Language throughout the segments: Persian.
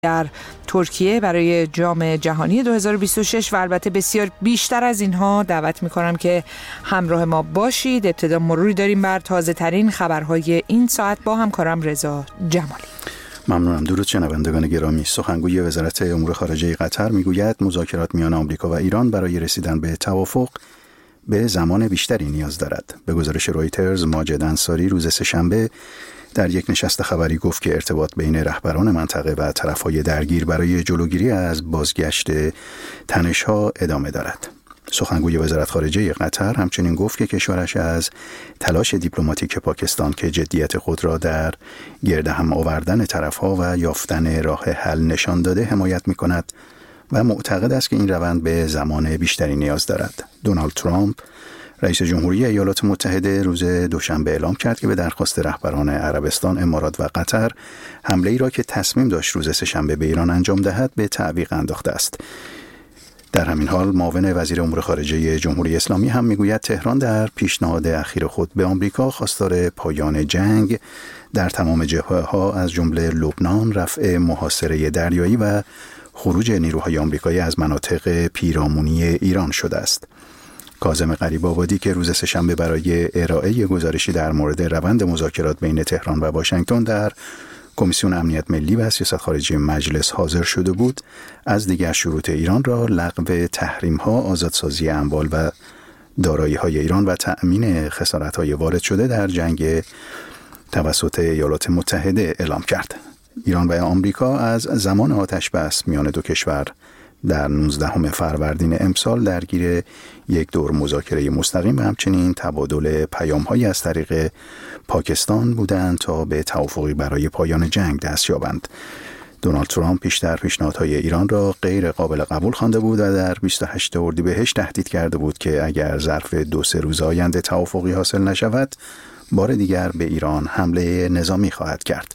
در ترکیه برای جام جهانی 2026 و البته بسیار بیشتر از اینها دعوت میکنم که همراه ما باشید. ابتدا مروری داریم بر تازه ترین خبرهای این ساعت با همکارم رضا جمالی. ممنونم. درود شنوندگان گرامی. سخنگوی وزارت امور خارجه قطر میگوید مذاکرات میان آمریکا و ایران برای رسیدن به توافق به زمان بیشتری نیاز دارد. به گزارش رویترز، ماجد انصاری روز سه‌شنبه در یک نشست خبری گفت که ارتباط بین رهبران منطقه و طرفهای درگیر برای جلوگیری از بازگشت تنش‌ها ادامه دارد. سخنگوی وزارت خارجه قطر همچنین گفت که کشورش از تلاش دیپلماتیک پاکستان که جدیت خود را در گرد هم آوردن طرفها و یافتن راه حل نشان داده حمایت می‌کند و معتقد است که این روند به زمان بیشتری نیاز دارد. دونالد ترامپ رئیس جمهوری ایالات متحده روز دوشنبه اعلام کرد که به درخواست رهبران عربستان، امارات و قطر حمله‌ای را که تصمیم داشت روز سه‌شنبه به ایران انجام دهد به تعویق انداخته است. در همین حال معاون وزیر امور خارجه جمهوری اسلامی هم میگوید تهران در پیشنهاد اخیر خود به آمریکا خواستار پایان جنگ در تمام جبهه‌ها از جمله لبنان، رفع محاصره دریایی و خروج نیروهای آمریکایی از مناطق پیرامونی ایران شده است. کاظم غریب‌آبادی که روز سه‌شنبه برای ارائه گزارشی در مورد روند مذاکرات بین تهران و واشنگتن در کمیسیون امنیت ملی و سیاست خارجی مجلس حاضر شده بود، از دیگر شروط ایران را لغو تحریم‌ها، آزادسازی اموال و دارایی‌های ایران و تأمین خسارت‌های وارد شده در جنگ توسط ایالات متحده اعلام کرد. ایران و آمریکا از زمان آتش‌بس میان دو کشور در 19 فروردین امسال درگیر یک دور مذاکره مستقیم و همچنین تبادل پیام‌هایی از طریق پاکستان بودند تا به توافقی برای پایان جنگ دست یابند. دونالد ترامپ پیشتر پیشنهادهای ایران را غیر قابل قبول خوانده بود و در 28 اردیبهشت تهدید کرده بود که اگر ظرف 2-3 روز آینده توافقی حاصل نشود، بار دیگر به ایران حمله نظامی خواهد کرد.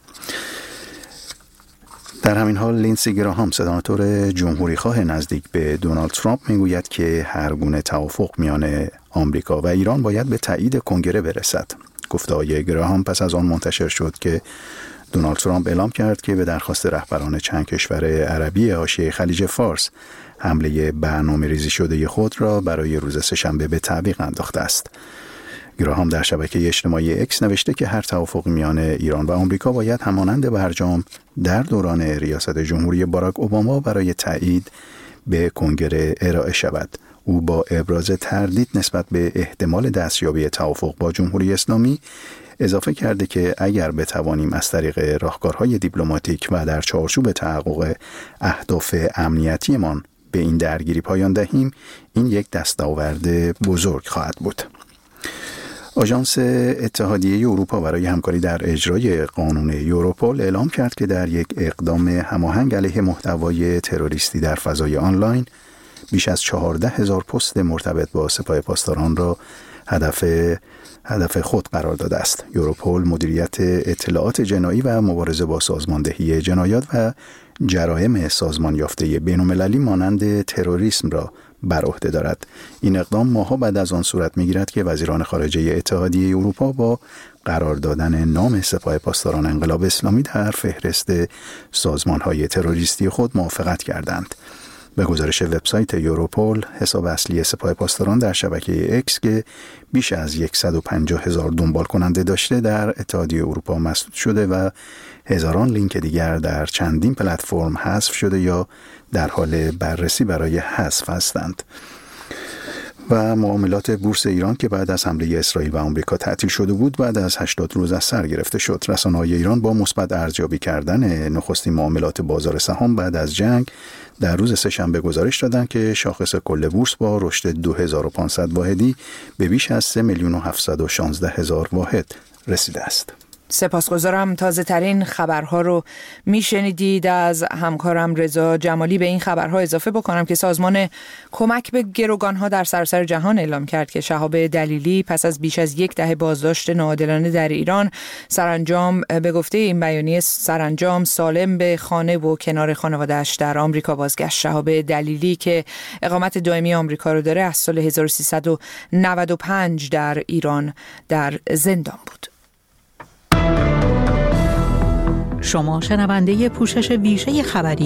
در همین حال لینسی گراهام، سناتور جمهوریخواه نزدیک به دونالد ترامپ، میگوید که هر گونه توافق میان آمریکا و ایران باید به تایید کنگره برسد. گفته‌های گراهام پس از آن منتشر شد که دونالد ترامپ اعلام کرد که به درخواست رهبران چند کشور عربی حاشیه خلیج فارس حمله برنامه‌ریزی شده خود را برای روز سه‌شنبه به تعویق انداخته است. گراهام در شبکه اجتماعی اکس نوشته که هر توافق میان ایران و آمریکا باید همانند برجام در دوران ریاست جمهوری باراک اوباما برای تایید به کنگره ارائه شود. او با ابراز تردید نسبت به احتمال دستیابی توافق با جمهوری اسلامی اضافه کرده که اگر بتوانیم از طریق راهکارهای دیپلماتیک و در چارچوب تحقق اهداف امنیتیمان به این درگیری پایان دهیم، این یک دستاورد بزرگ خواهد بود. آژانس اتحادیه اروپا برای همکاری در اجرای قانون یوروپول اعلام کرد که در یک اقدام هماهنگ علیه محتوای تروریستی در فضای آنلاین بیش از 14,000 پست مرتبط با سپاه پاسداران را هدف خود قرار داده است. یوروپول مدیریت اطلاعات جنایی و مبارزه با سازماندهی جنایات و جرایم سازمان یافته بین‌المللی مانند تروریسم را بر عهده دارد. این اقدام ماه‌ها بعد از آن صورت می‌گیرد که وزیران خارجه اتحادیه اروپا با قرار دادن نام سپاه پاسداران انقلاب اسلامی در فهرست سازمان‌های تروریستی خود موافقت کردند. به گزارش وبسایت یوروپول، حساب اصلی سپاه پاسداران در شبکه اکس که بیش از 150,000 دنبال کننده داشته در اتحادیه اروپا مسدود شده و هزاران لینک دیگر در چندین پلتفرم حذف شده یا در حال بررسی برای حذف هستند. و معاملات بورس ایران که بعد از حمله اسرائیل و آمریکا تعطیل شده بود بعد از 80 روز از سر گرفته شد. رسانه‌های ایران با مثبت ارزیابی کردن نخستین معاملات بازار سهام بعد از جنگ در روز سه‌شنبه گزارش دادند که شاخص کل بورس با رشد 2500 واحدی به بیش از 3,716,000 واحد رسیده است. سپاسگزارم. تازه ترین خبرها رو میشنیدید از همکارم رضا جمالی. به این خبرها اضافه بکنم که سازمان کمک به گروگانها در سراسر جهان اعلام کرد که شهاب دلیلی پس از بیش از 10 دهه بازداشت ناعادلانه در ایران سرانجام به گفته این بیانیه سالم به خانه و کنار خانواده‌اش در آمریکا بازگشت. شهاب دلیلی که اقامت دائمی آمریکا رو داره از سال 1395 در ایران در زندان بود. شما شنونده پوشش ویژه خبری